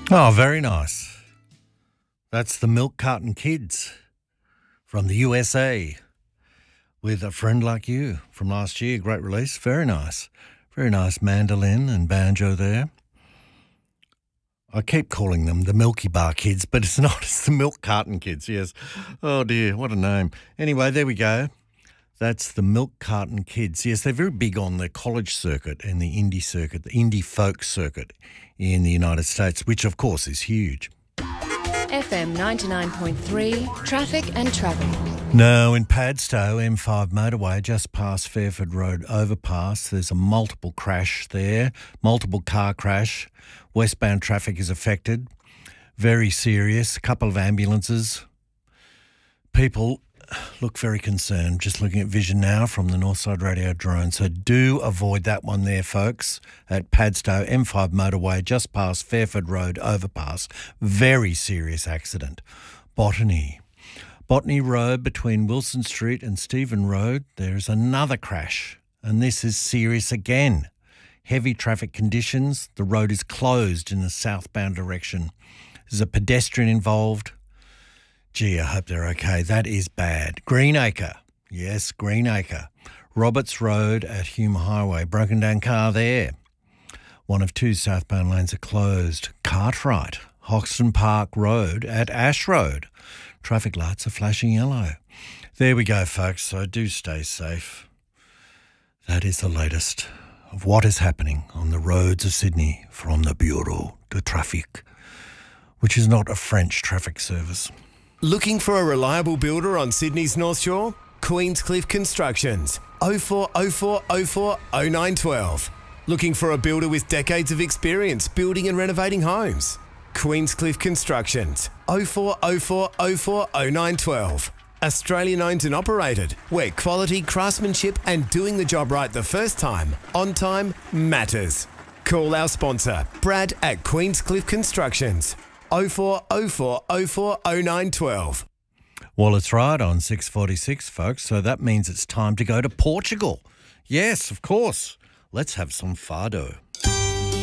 Oh, very nice. That's the Milk Carton Kids from the USA with A Friend Like You from last year. Great release. Very nice. Very nice mandolin and banjo there. I keep calling them the Milky Bar Kids, but it's not. It's the Milk Carton Kids, yes. Oh, dear, what a name. Anyway, there we go. That's the Milk Carton Kids. Yes, they're very big on the college circuit and the indie circuit, the indie folk circuit in the United States, which, of course, is huge. FM 99.3, traffic and travel. No, in Padstow, M5 motorway, just past Fairford Road overpass, there's a multiple crash there, multiple car crash. Westbound traffic is affected. Very serious. A couple of ambulances. People look very concerned. Just looking at vision now from the Northside Radio drone. So do avoid that one there, folks, at Padstow, M5 motorway, just past Fairford Road overpass. Very serious accident. Botany Road between Wilson Street and Stephen Road, there's another crash, and this is serious again. Heavy traffic conditions. The road is closed in the southbound direction. There's a pedestrian involved. Gee, I hope they're okay. That is bad. Greenacre. Yes, Greenacre. Roberts Road at Hume Highway. Broken down car there. One of two southbound lanes are closed. Cartwright. Hoxton Park Road at Ash Road. Traffic lights are flashing yellow. There we go, folks. So do stay safe. That is the latest of what is happening on the roads of Sydney from the Bureau de Trafic, which is not a French traffic service. Looking for a reliable builder on Sydney's North Shore? Queenscliff Constructions. 0404 04 0912. Looking for a builder with decades of experience building and renovating homes? Queenscliff Constructions. 0404 04 0912. Australian owned and operated, where quality, craftsmanship and doing the job right the first time, on time, matters. Call our sponsor, Brad at Queenscliff Constructions. 0404 04 0912. Well, it's right on 6:46, folks, so that means it's time to go to Portugal. Yes, of course. Let's have some fado.